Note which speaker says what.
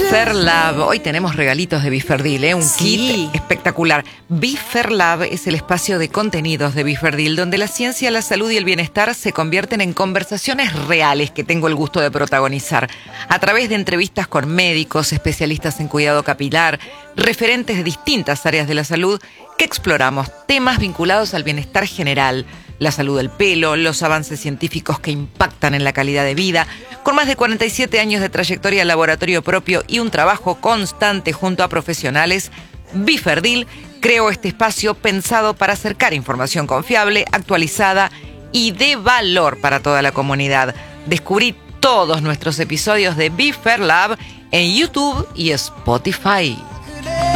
Speaker 1: Biferlab. Hoy tenemos regalitos de Biferdil, un kit espectacular. Biferlab es el espacio de contenidos de Biferdil donde la ciencia, la salud y el bienestar se convierten en conversaciones reales que tengo el gusto de protagonizar a través de entrevistas con médicos, especialistas en cuidado capilar, referentes de distintas áreas de la salud que exploramos temas vinculados al bienestar general, la salud del pelo, los avances científicos que impactan en la calidad de vida. Con más de 47 años de trayectoria en laboratorio propio y un trabajo constante junto a profesionales, Biferdil creó este espacio pensado para acercar información confiable, actualizada y de valor para toda la comunidad. Descubrí todos nuestros episodios de Biferlab en YouTube y Spotify.